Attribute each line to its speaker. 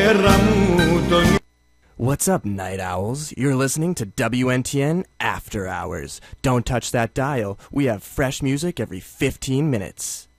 Speaker 1: τέρα μου το νιώθω.
Speaker 2: What's up, night owls? You're listening to WNTN After Hours. Don't touch that dial. We have fresh music every 15 minutes.